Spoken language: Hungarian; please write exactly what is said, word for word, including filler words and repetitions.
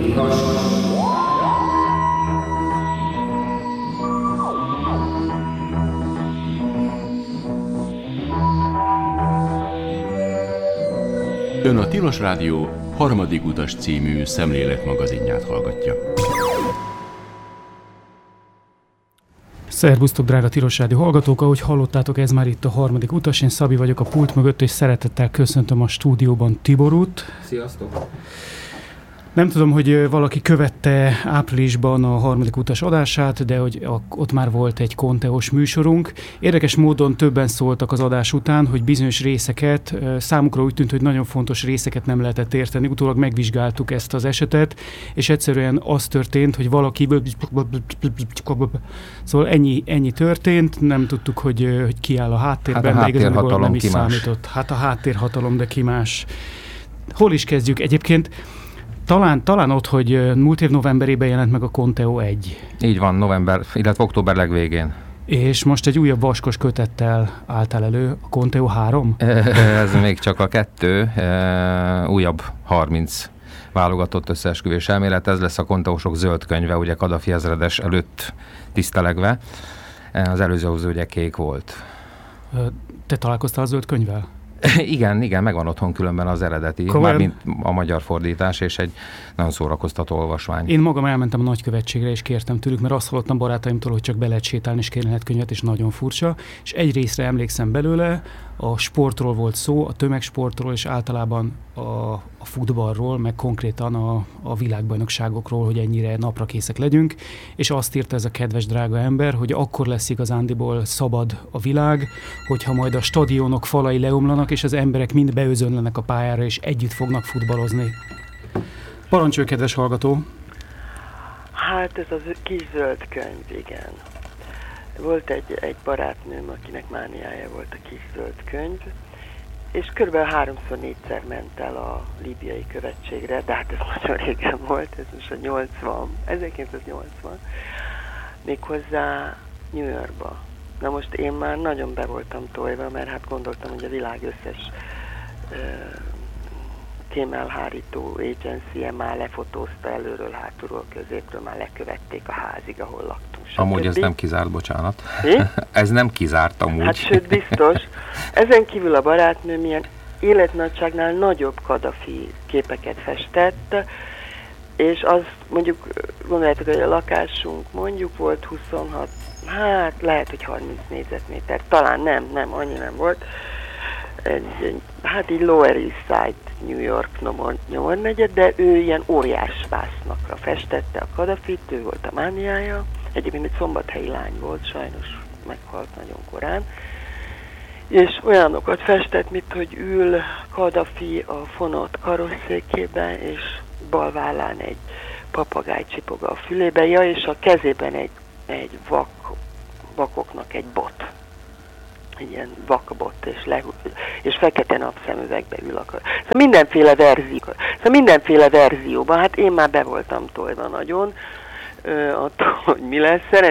Ön a Tilos Rádió Harmadik Utas című szemléletmagazinját hallgatja. Szervusztok, drága Tilos Rádió hallgatók! Ahogy hallottátok, ez már itt a Harmadik Utas. Én Szabi vagyok a pult mögött, és szeretettel köszöntöm a stúdióban Tiborút. Sziasztok! Nem tudom, hogy valaki követte áprilisban a Harmadik Utas adását, de hogy ott már volt egy konteós műsorunk. Érdekes módon többen szóltak az adás után, hogy bizonyos részeket, számukra úgy tűnt, hogy nagyon fontos részeket nem lehetett érteni. Utólag megvizsgáltuk ezt az esetet, és egyszerűen az történt, hogy valaki... Szóval ennyi, ennyi történt, nem tudtuk, hogy, hogy ki áll a háttérben, hát a de igazából nem is ki más. számított. Hát a háttérhatalom, de ki más. Hol is kezdjük? Egyébként Talán, talán ott, hogy múlt év novemberében jelent meg a Conteo egy. Így van, november, illetve október legvégén. És most egy újabb vaskos kötettel álltál elő, a Conteo három? Ez még csak a kettő, újabb harminc válogatott összeesküvés elmélet. Ez lesz a konteósok zöld könyve, ugye Kadafi ezredes előtt tisztelegve. Az előző az ugye kék volt. Te találkoztál a zöld könyvvel? Igen, igen, megvan otthon különben az eredeti, mármint a magyar fordítás, és egy nagyon szórakoztató olvasmány. Én magam elmentem a nagykövetségre, és kértem tőlük, mert azt hallottam barátaimtól, hogy csak be lehet sétálni, és kérni lehet könyvet, és nagyon furcsa. És egy részre emlékszem belőle, a sportról volt szó, a tömegsportról, és általában a, a futballról, meg konkrétan a, a világbajnokságokról, hogy ennyire naprakészek legyünk, és azt írta ez a kedves drága ember, hogy akkor lesz igazándiból szabad a világ, hogyha majd a stadionok falai leomlanak, és az emberek mind beözönlenek a pályára, és együtt fognak futballozni. Parancsolj, kedves hallgató! Hát ez az kis zöld könyv, igen. Volt egy, egy barátnőm, akinek mániája volt a kis zöld könyv, és körülbelül háromszor, négyszer ment el a líbiai követségre, de hát ez nagyon régen volt, ez most a nyolcvan, ezerkilencszáznyolcvan, méghozzá New Yorkba. Na most én már nagyon be voltam tojva, mert hát gondoltam, hogy a világ összes uh, kémelhárító agency-je már lefotózta előről, hátulról, középről, már lekövették a házig, ahol laktunk. Sőt, amúgy ez nem kizárt, bocsánat. Mi? Ez nem kizárt amúgy. Hát sőt, biztos. Ezen kívül a barátnőm ilyen életnagyságnál nagyobb Kadafi képeket festett, és az mondjuk, gondoljátok, hogy a lakásunk mondjuk volt huszonhat, hát lehet, hogy harminc négyzetméter, talán nem, nem, annyi nem volt. Egy, egy, hát így Lower East Side, New York nyomornegyed, de ő ilyen óriás vásznakra festette a Kadafit, ő volt a mániája. Egyébként egy szombathelyi lány volt, sajnos meghalt nagyon korán. És olyanokat festett, mint hogy ül Kadafi a fonott karosszékében, és bal vállán egy papagáj csipog a fülébe, ja, és a kezében egy, egy vak, vakoknak egy bot. Egy ilyen vakbot, és, le, és fekete napszemüvegbe ül akar. Szóval mindenféle verzió. Szóval mindenféle verzióban, hát én már be voltam tojva nagyon, attól, hogy mi lesz.